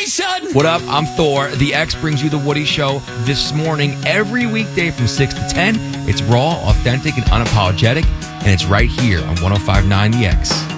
son. What up? I'm Thor. The X brings you The Woody Show this morning, every weekday from 6 to 10. It's raw, authentic, and unapologetic, and it's right here on 105.9 The X.